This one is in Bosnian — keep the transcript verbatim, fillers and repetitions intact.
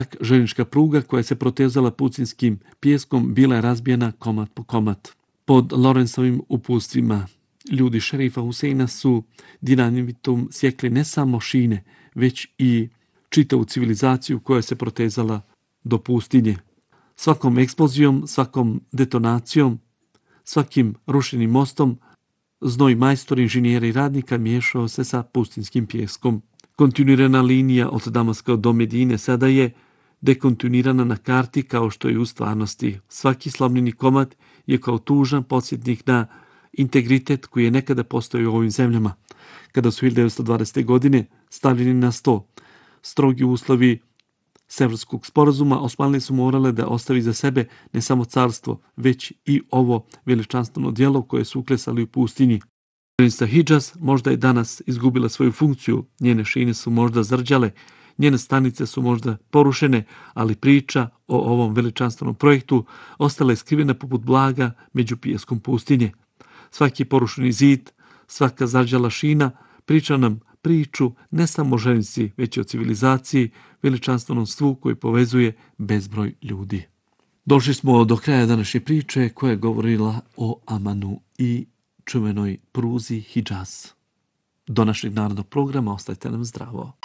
Željeznička pruga koja se protezala pustinskim pijeskom bila je razbijena komad po komad. Pod Lorenzovim uputstvima ljudi šerifa Huseina su dinamitom sjekli ne samo šine, već i čitavu civilizaciju koja se protezala do pustinje. Svakom eksplozijom, svakom detonacijom, svakim rušenim mostom, znoj majstora, inženjera i radnika miješao se sa pustinskim pijeskom. Kontinuirana linija od Damaska do Medine sada je dekontinuirana na karti kao što je u stvarnosti. Svaki slomljeni komad je kao tužan podsjetnik na integritet koji je nekada postojao u ovim zemljama. Kada su hiljadu devetsto dvadesete. godine stavljeni na sto strogi uslovi Severskog sporazuma, Osmanlije su morale da ostavi za sebe ne samo carstvo, već i ovo veličanstveno djelo koje su uklesali u pustinji. Željeznica Hidžaz možda je danas izgubila svoju funkciju, njene šine su možda zrđale, njene stanice su možda porušene, ali priča o ovom veličanstvenom projektu ostala je skrivena poput blaga među pijeskom pustinje. Svaki porušeni zid, svaka zarđala šina priča nam priču ne samo o željeznici, već i o civilizaciji, veličanstvenom stvu koji povezuje bezbroj ljudi. Došli smo do kraja današnje priče koja je govorila o Amanu i čuvenoj pruzi Hidžaz. Do našeg narodnog programa ostajte nam zdravo.